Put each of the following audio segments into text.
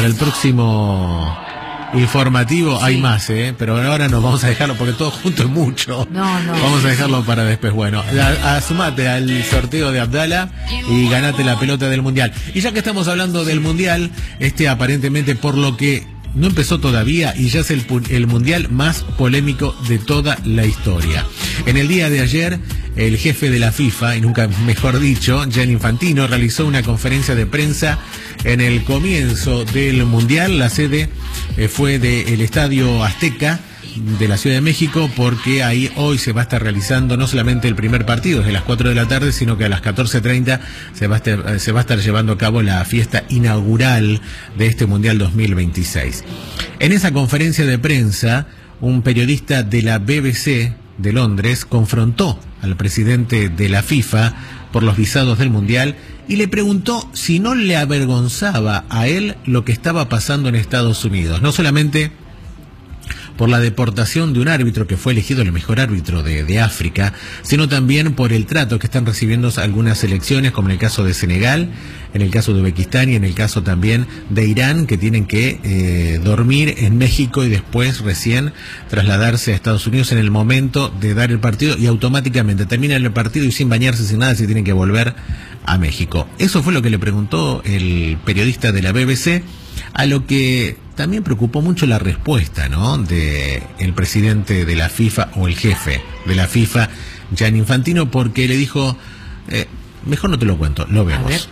El próximo informativo hay más, pero ahora nos vamos a dejarlo porque todo junto es mucho. No. Vamos a dejarlo para después. Bueno, sumate al sorteo de Abdala y ganate la pelota del Mundial. Y ya que estamos hablando del Mundial, aparentemente por lo que no empezó todavía y ya es el Mundial más polémico de toda la historia. En el día de ayer, el jefe de la FIFA, y nunca mejor dicho, Gianni Infantino, realizó una conferencia de prensa en el comienzo del Mundial. La sede fue del Estadio Azteca de la Ciudad de México, porque ahí hoy se va a estar realizando no solamente el primer partido desde las 4 de la tarde, sino que a las 14:30 se va a estar llevando a cabo la fiesta inaugural de este Mundial 2026. En esa conferencia de prensa, un periodista de la BBC de Londres confrontó al presidente de la FIFA por los visados del Mundial y le preguntó si no le avergonzaba a él lo que estaba pasando en Estados Unidos, no solamente por la deportación de un árbitro que fue elegido el mejor árbitro de África, sino también por el trato que están recibiendo algunas selecciones, como en el caso de Senegal, en el caso de Uzbekistán y en el caso también de Irán, que tienen que dormir en México y después recién trasladarse a Estados Unidos en el momento de dar el partido, y automáticamente terminan el partido y sin bañarse, sin nada, se tienen que volver a México. Eso fue lo que le preguntó el periodista de la BBC, a lo que también preocupó mucho la respuesta, ¿no?, de el presidente de la FIFA, o el jefe de la FIFA, Gianni Infantino, porque le dijo, mejor no te lo cuento, lo vemos.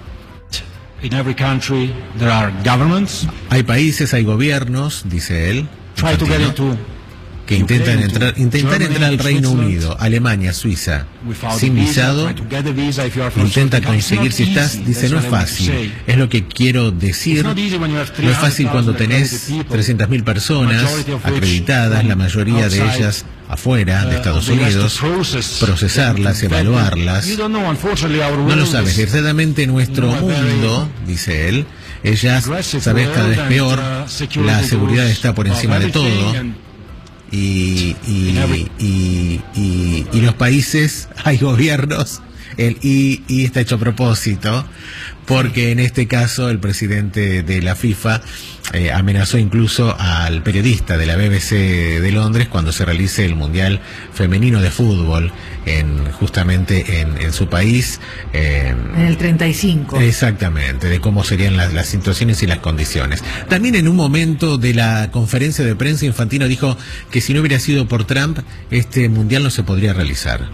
In every country there are governments. Hay países, hay gobiernos, dice él, Try to get into que intentar entrar al Reino Unido, Alemania, Suiza, sin visado, intenta conseguir, si estás, dice, no es fácil, es lo que quiero decir, no es fácil cuando tenés 300.000 personas acreditadas, la mayoría de ellas afuera de Estados Unidos, procesarlas, evaluarlas, no lo sabes, desgraciadamente nuestro mundo, dice él, ellas, sabes, cada vez peor, la seguridad está por encima de todo. Y los países, hay gobiernos, y está hecho a propósito, porque en este caso el presidente de la FIFA amenazó incluso al periodista de la BBC de Londres cuando se realice el Mundial Femenino de Fútbol justamente en su país. En el 35. Exactamente, de cómo serían las situaciones y las condiciones. También en un momento de la conferencia de prensa, Infantino dijo que si no hubiera sido por Trump, este Mundial no se podría realizar.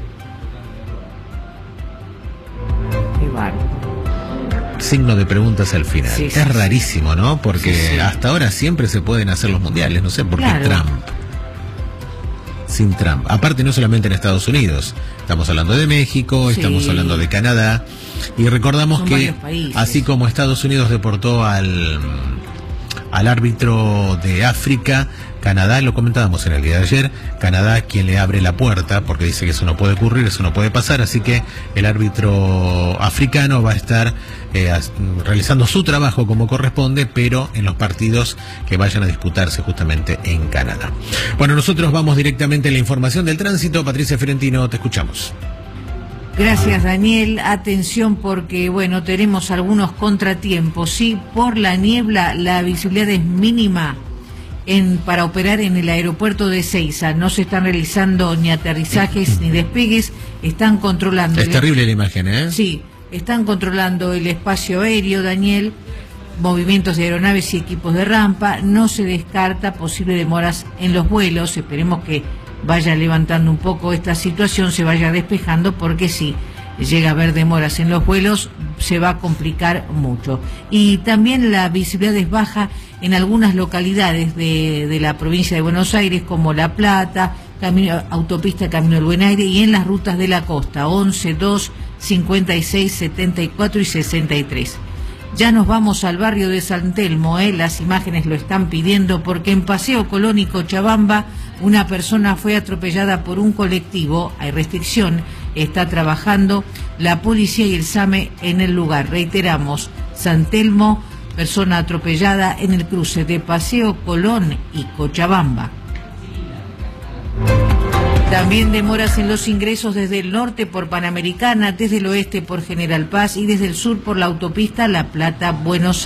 Signo de preguntas al final. Sí, es rarísimo, ¿no? Porque hasta ahora siempre se pueden hacer los mundiales, no sé por qué Trump. Sin Trump. Aparte, no solamente en Estados Unidos, estamos hablando de México, estamos hablando de Canadá, y recordamos que así como Estados Unidos deportó al árbitro de África, Canadá, lo comentábamos en el día de ayer, Canadá quien le abre la puerta, porque dice que eso no puede ocurrir, eso no puede pasar, así que el árbitro africano va a estar realizando su trabajo como corresponde, pero en los partidos que vayan a disputarse justamente en Canadá. Bueno, nosotros vamos directamente a la información del tránsito. Patricia Fiorentino, te escuchamos. Gracias, Daniel. Atención, porque tenemos algunos contratiempos. Sí, por la niebla la visibilidad es mínima para operar en el aeropuerto de Ezeiza. No se están realizando ni aterrizajes ni despegues, están controlando. Es terrible la imagen, ¿eh? Sí, están controlando el espacio aéreo, Daniel, movimientos de aeronaves y equipos de rampa. No se descarta posibles demoras en los vuelos. Esperemos que vaya levantando un poco esta situación, se vaya despejando, porque si llega a haber demoras en los vuelos se va a complicar mucho. Y también la visibilidad es baja en algunas localidades de la provincia de Buenos Aires, como La Plata, autopista Camino del Buen Aire, y en las rutas de la costa 11, 2, 56, 74 y 63. Ya nos vamos al barrio de San Telmo, las imágenes lo están pidiendo, porque en Paseo Colón y Cochabamba una persona fue atropellada por un colectivo. Hay restricción, está trabajando la policía y el SAME en el lugar. Reiteramos, San Telmo, persona atropellada en el cruce de Paseo Colón y Cochabamba. También demoras en los ingresos desde el norte por Panamericana, desde el oeste por General Paz y desde el sur por la autopista La Plata-Buenos Aires.